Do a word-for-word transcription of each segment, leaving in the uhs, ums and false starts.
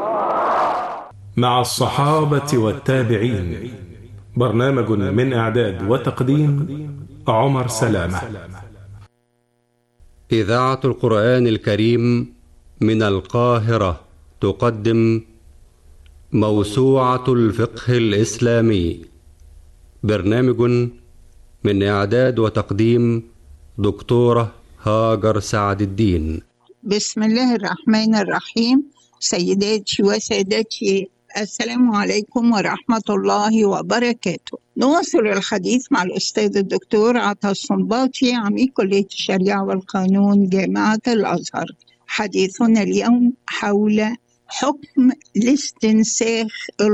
مع الصحابة والتابعين، برنامج من إعداد وتقديم عمر سلامة. إذاعة القرآن الكريم من القاهرة تقدم موسوعة الفقه الإسلامي، برنامج من إعداد وتقديم دكتورة هاجر سعد الدين. بسم الله الرحمن الرحيم. سيداتي وسادتي، السلام عليكم ورحمة الله وبركاته. نواصل الحديث مع الأستاذ الدكتور عطا الصنباطي، عميد كلية الشريعة والقانون جامعة الأزهر. حديثنا اليوم حول حكم الاستنساخ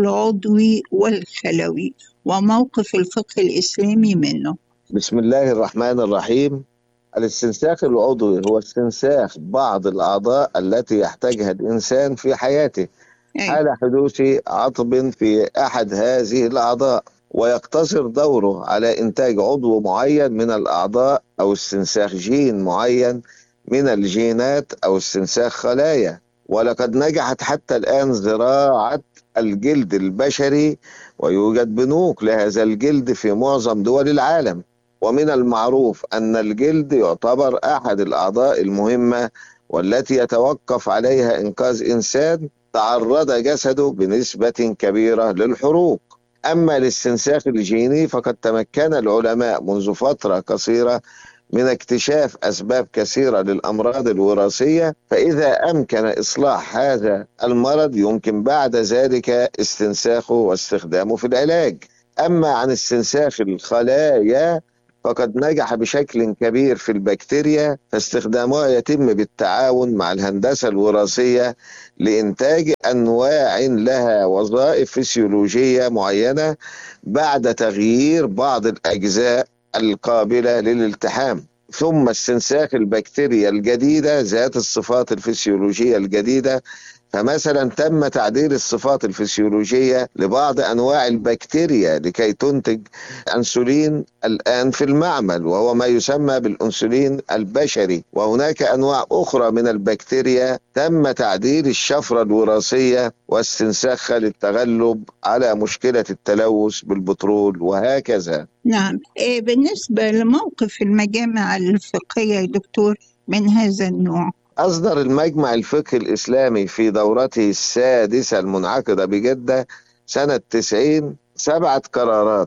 العضوي والخلوي وموقف الفقه الإسلامي منه. بسم الله الرحمن الرحيم. الاستنساخ العضوي هو استنساخ بعض الأعضاء التي يحتاجها الإنسان في حياته حال حدوث عطب في أحد هذه الأعضاء، ويقتصر دوره على إنتاج عضو معين من الأعضاء أو استنساخ جين معين من الجينات أو استنساخ خلايا. ولقد نجحت حتى الآن زراعة الجلد البشري، ويوجد بنوك لهذا الجلد في معظم دول العالم. ومن المعروف أن الجلد يعتبر أحد الأعضاء المهمة والتي يتوقف عليها إنقاذ إنسان تعرض جسده بنسبة كبيرة للحروق. أما الاستنساخ الجيني فقد تمكن العلماء منذ فترة قصيرة من اكتشاف أسباب كثيرة للأمراض الوراثية، فإذا أمكن إصلاح هذا المرض يمكن بعد ذلك استنساخه واستخدامه في العلاج. أما عن استنساخ الخلايا فقد نجح بشكل كبير في البكتيريا، فاستخدامها يتم بالتعاون مع الهندسة الوراثية لإنتاج أنواع لها وظائف فسيولوجية معينة بعد تغيير بعض الأجزاء القابلة للالتحام. ثم استنساخ البكتيريا الجديدة ذات الصفات الفسيولوجية الجديدة، فمثلا تم تعديل الصفات الفسيولوجية لبعض أنواع البكتيريا لكي تنتج أنسولين الآن في المعمل، وهو ما يسمى بالأنسولين البشري. وهناك أنواع أخرى من البكتيريا تم تعديل الشفرة الوراثية واستنساخها للتغلب على مشكلة التلوث بالبترول وهكذا. نعم. بالنسبة لموقف المجامع الفقهية يا دكتور من هذا النوع، أصدر المجمع الفقهي الإسلامي في دورته السادسة المنعقدة بجدة سنة تسعين سبعة قرارات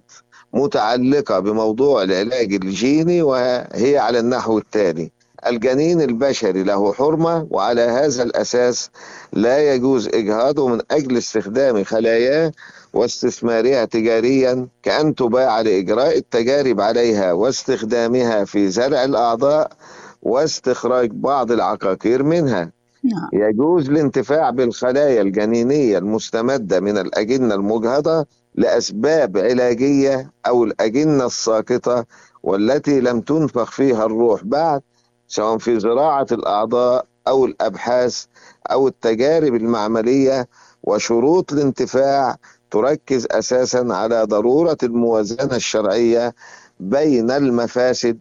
متعلقة بموضوع العلاج الجيني، وهي على النحو التالي: الجنين البشري له حرمة، وعلى هذا الأساس لا يجوز إجهاضه من أجل استخدام خلاياه واستثمارها تجاريا، كأن تباع لإجراء التجارب عليها واستخدامها في زرع الأعضاء واستخراج بعض العقاقير منها. نعم. يجوز الانتفاع بالخلايا الجنينية المستمدة من الأجنة المجهضة لأسباب علاجية أو الأجنة الساقطة والتي لم تنفخ فيها الروح بعد، سواء في زراعة الأعضاء أو الأبحاث أو التجارب المعملية. وشروط الانتفاع تركز أساسا على ضرورة الموازنة الشرعية بين المفاسد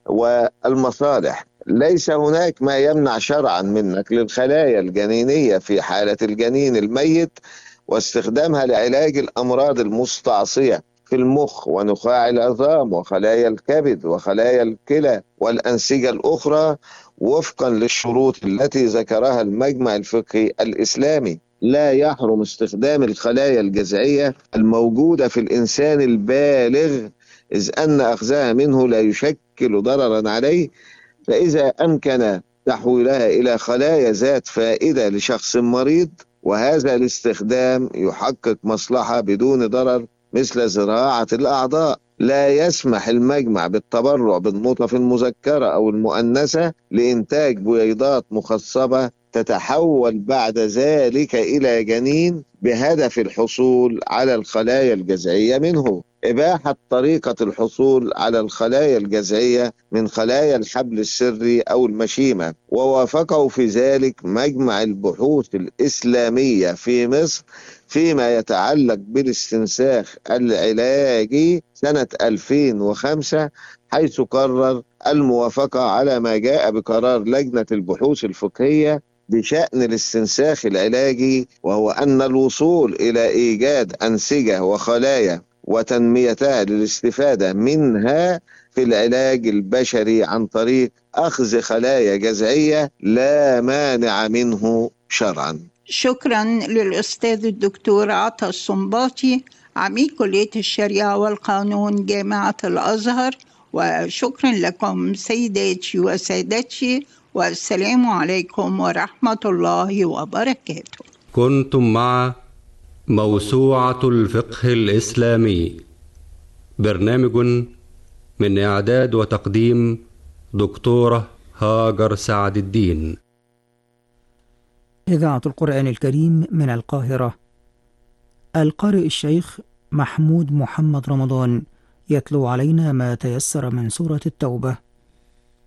والمصالح. ليس هناك ما يمنع شرعا من نقل الخلايا الجنينية في حالة الجنين الميت واستخدامها لعلاج الأمراض المستعصية في المخ ونخاع العظام وخلايا الكبد وخلايا الكلى والأنسجة الأخرى وفقا للشروط التي ذكرها المجمع الفقهي الإسلامي. لا يحرم استخدام الخلايا الجذعية الموجودة في الإنسان البالغ، إذ أن أخذها منه لا يشكل ضررا عليه، فإذا أمكن تحويلها إلى خلايا ذات فائدة لشخص مريض، وهذا الاستخدام يحقق مصلحة بدون ضرر مثل زراعة الأعضاء. لا يسمح المجمع بالتبرع بالنطف المذكرة أو المؤنثة لإنتاج بويضات مخصبة تتحول بعد ذلك إلى جنين بهدف الحصول على الخلايا الجذعية منه. إباحة طريقة الحصول على الخلايا الجذعية من خلايا الحبل السري أو المشيمة، ووافقه في ذلك مجمع البحوث الإسلامية في مصر فيما يتعلق بالاستنساخ العلاجي سنة ألفين وخمسة، حيث قرر الموافقة على ما جاء بقرار لجنة البحوث الفقهية بشأن الاستنساخ العلاجي، وهو أن الوصول إلى إيجاد أنسجة وخلايا وتنميتها للاستفادة منها في العلاج البشري عن طريق أخذ خلايا جذعية لا مانع منه شرعا. شكرا للأستاذ الدكتور عطا الصنباطي عميد كلية الشريعة والقانون جامعة الأزهر، وشكرا لكم سيداتي وسادتي، والسلام عليكم ورحمة الله وبركاته. كنتم مع موسوعة الفقه الإسلامي، برنامج من إعداد وتقديم دكتورة هاجر سعد الدين. إذاعة القرآن الكريم من القاهرة. القارئ الشيخ محمود محمد رمضان يتلو علينا ما تيسر من سورة التوبة.